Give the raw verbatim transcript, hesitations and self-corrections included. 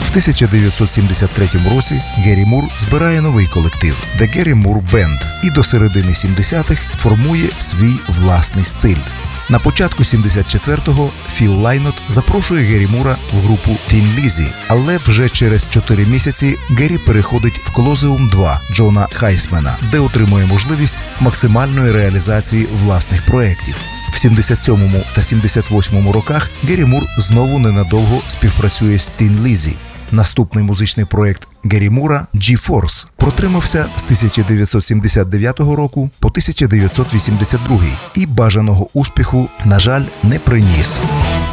В тисяча дев'ятсот сімдесят третьому році Гері Мур збирає новий колектив The Gary Moore Band і до середини сімдесятих формує свій власний стиль. На початку сімдесят четвертого Філ Лайнот запрошує Гері Мура в групу Thin Lizzy, але вже через чотири місяці Гері переходить в Колозеум два Джона Хайсмена, де отримує можливість максимальної реалізації власних проєктів. В сімдесят сьомому та сімдесят восьмому роках Гері Мур знову ненадовго співпрацює з Thin Lizzy. Наступний музичний проєкт Гері Мура G-Force протримався з тисяча дев'ятсот сімдесят дев'ятого року по тисяча дев'ятсот вісімдесят другий і бажаного успіху, на жаль, не приніс.